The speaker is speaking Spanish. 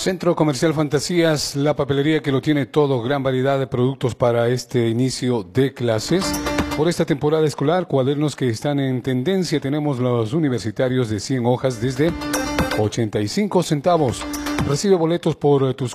Centro Comercial Fantasías, la papelería que lo tiene todo, gran variedad de productos para este inicio de clases. Por esta temporada escolar, cuadernos que están en tendencia, tenemos los universitarios de 100 hojas desde 85 centavos. Recibe boletos por tus